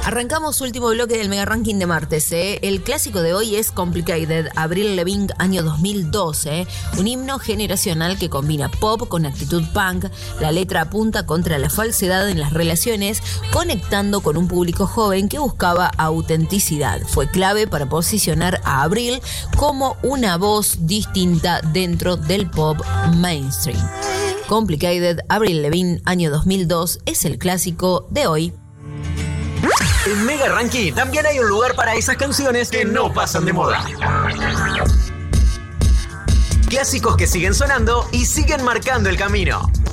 Arrancamos último bloque del Mega Ranking de martes. El clásico de hoy es Complicated, Avril Lavigne, año 2012. Un himno generacional que combina pop con actitud punk. La letra apunta contra la falsedad en las relaciones, conectando con un público joven que buscaba autenticidad. Fue clave para posicionar a Avril como una voz distinta dentro del pop mainstream. Complicated, Avril Lavigne, año 2002, es el clásico de hoy. En Mega Ranking también hay un lugar para esas canciones que no pasan de moda. Clásicos que siguen sonando y siguen marcando el camino.